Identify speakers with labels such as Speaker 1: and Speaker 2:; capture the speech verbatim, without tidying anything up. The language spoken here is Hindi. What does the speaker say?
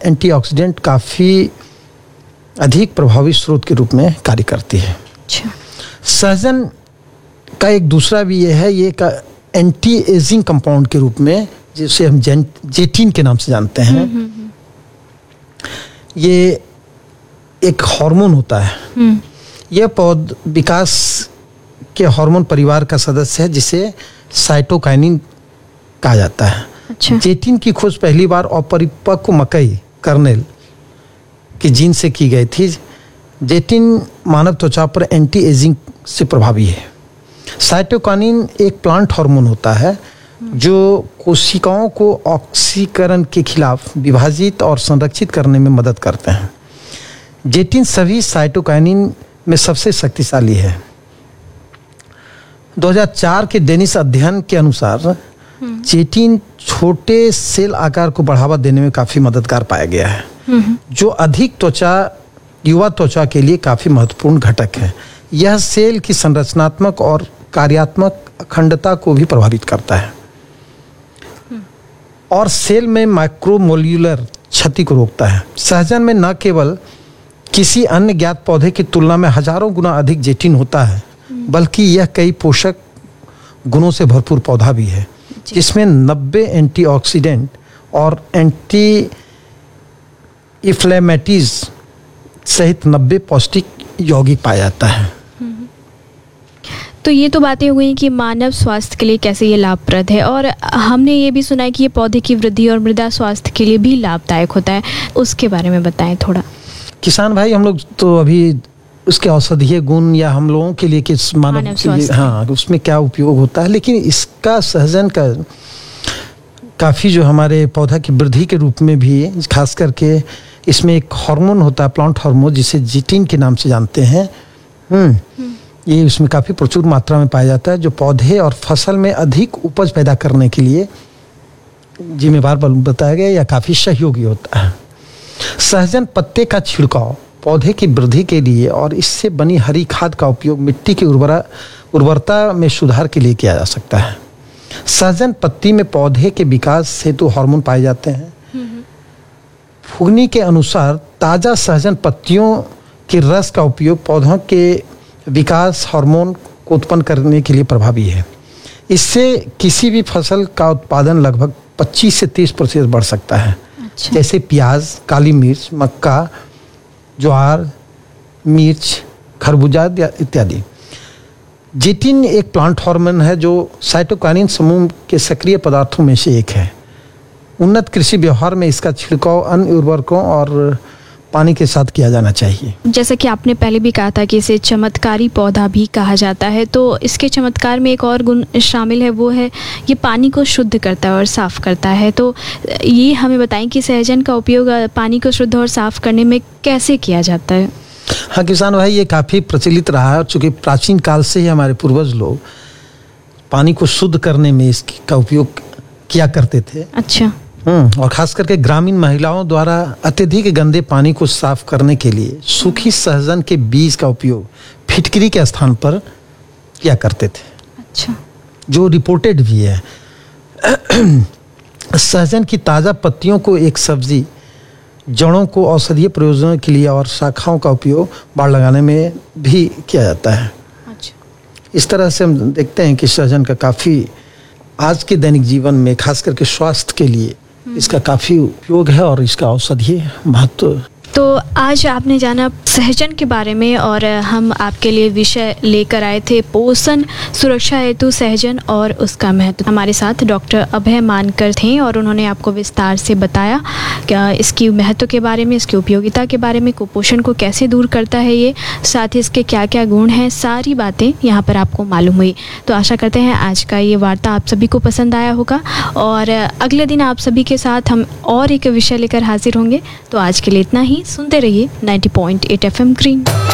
Speaker 1: एंटीऑक्सीडेंट काफ़ी अधिक प्रभावी स्रोत के रूप में कार्य करती है।
Speaker 2: अच्छा।
Speaker 1: सहजन का एक दूसरा भी ये है, ये का एंटी एजिंग कंपाउंड के रूप में, जिसे हम जेन जेटिन के नाम से जानते हैं। ये एक हार्मोन होता है। यह पौध विकास के हार्मोन परिवार का सदस्य है, जिसे साइटोकाइनिन कहा जाता है।
Speaker 2: अच्छा।
Speaker 1: जेटिन की खोज पहली बार अपरिपक्व मकई कर्नेल के जीन से की गई थी। जेटिन मानव त्वचा पर एंटी एजिंग से प्रभावी है। साइटोकाइनिन एक प्लांट हार्मोन होता है जो कोशिकाओं को ऑक्सीकरण के खिलाफ विभाजित और संरक्षित करने में मदद करते हैं। जेटिन सभी साइटोकाइनिन में सबसे शक्तिशाली है। दो हज़ार चार के डेनिस अध्ययन के अनुसार जेटिन छोटे सेल आकार को बढ़ावा देने में काफ़ी मददगार पाया गया है, जो अधिक त्वचा युवा त्वचा के लिए काफ़ी महत्वपूर्ण घटक है। यह सेल की संरचनात्मक और कार्यात्मक अखंडता को भी प्रभावित करता है और सेल में माइक्रोमोल्यूलर क्षति को रोकता है। सहजन में न केवल किसी अन्य ज्ञात पौधे की तुलना में हजारों गुना अधिक जेटिन होता है, बल्कि यह कई पोषक गुणों से भरपूर पौधा भी है, जिसमें नब्बे एंटीऑक्सीडेंट और एंटी इन्फ्लेमेटरीज सहित नब्बे पौष्टिक यौगिक पाया जाता है।
Speaker 2: तो ये तो बातें हुई कि मानव स्वास्थ्य के लिए कैसे ये लाभप्रद है, और हमने ये भी सुना है कि ये पौधे की वृद्धि और मृदा स्वास्थ्य के लिए भी लाभदायक होता है। उसके बारे में बताएं थोड़ा।
Speaker 1: किसान भाई, हम लोग तो अभी उसके औषधीय गुण या हम लोगों के लिए किस मानव, मानव के लिए, हाँ, उसमें क्या उपयोग होता है, लेकिन इसका सहजन का काफ़ी जो हमारे पौधा की वृद्धि के रूप में भी, खास करके इसमें एक हार्मोन होता है, प्लांट हार्मोन, जिसे जेटिन के नाम से जानते हैं। हम्म ये उसमें काफ़ी प्रचुर मात्रा में पाया जाता है, जो पौधे और फसल में अधिक उपज पैदा करने के लिए जिम्मेवार बताया गया या काफ़ी सहयोगी होता है। सहजन पत्ते का छिड़काव पौधे की वृद्धि के लिए और इससे बनी हरी खाद का उपयोग मिट्टी की उर्वरा उर्वरता में सुधार के लिए किया जा सकता है। सहजन पत्ती में पौधे के विकास हेतु हार्मोन पाए जाते हैं। फुगनी के अनुसार ताज़ा सहजन पत्तियों के रस का उपयोग पौधों के विकास हार्मोन को उत्पन्न करने के लिए प्रभावी है। इससे किसी भी फसल का उत्पादन लगभग पच्चीस से तीस प्रतिशत बढ़ सकता है। अच्छा। जैसे प्याज, काली मिर्च, मक्का, ज्वार, मिर्च, खरबूजा इत्यादि। जेटिन एक प्लांट हार्मोन है जो साइटोकाइनिन समूह के सक्रिय पदार्थों में से एक है। उन्नत कृषि व्यवहार में इसका छिड़काव अन्य उर्वरकों और पानी के साथ किया जाना चाहिए।
Speaker 2: जैसा कि आपने पहले भी कहा था कि इसे चमत्कारी पौधा भी कहा जाता है, तो इसके चमत्कार में एक और गुण शामिल है, वो है ये पानी को शुद्ध करता है और साफ़ करता है। तो ये हमें बताएं कि सहजन का उपयोग पानी को शुद्ध और साफ़ करने में कैसे किया जाता है।
Speaker 1: हाँ किसान भाई, ये काफ़ी प्रचलित रहा है, चूँकि प्राचीन काल से ही हमारे पूर्वज लोग पानी को शुद्ध करने में इसका उपयोग किया करते थे।
Speaker 2: अच्छा।
Speaker 1: हम्म और खास करके ग्रामीण महिलाओं द्वारा अत्यधिक गंदे पानी को साफ करने के लिए सूखी सहजन के बीज का उपयोग फिटकरी के स्थान पर किया करते थे।
Speaker 2: अच्छा।
Speaker 1: जो रिपोर्टेड भी है। सहजन की ताज़ा पत्तियों को एक सब्जी, जड़ों को औषधीय प्रयोजनों के लिए और शाखाओं का उपयोग बाड़ लगाने में भी किया जाता है।
Speaker 2: अच्छा।
Speaker 1: इस तरह से हम देखते हैं कि सहजन का काफ़ी आज के दैनिक जीवन में खास करके स्वास्थ्य के लिए इसका काफ़ी उपयोग है और इसका औषधीय महत्व।
Speaker 2: तो आज आपने जाना सहजन के बारे में, और हम आपके लिए विषय लेकर आए थे पोषण सुरक्षा हेतु सहजन और उसका महत्व। हमारे साथ डॉक्टर अभय मानकर थे और उन्होंने आपको विस्तार से बताया क्या इसकी महत्व के बारे में, इसकी उपयोगिता के बारे में, कुपोषण को कैसे दूर करता है ये, साथ ही इसके क्या क्या गुण हैं, सारी बातें यहाँ पर आपको मालूम हुई। तो आशा करते हैं आज का ये वार्ता आप सभी को पसंद आया होगा और अगले दिन आप सभी के साथ हम और एक विषय लेकर हाजिर होंगे। तो आज के लिए इतना ही। सुनते रहिए ninety point eight F M green.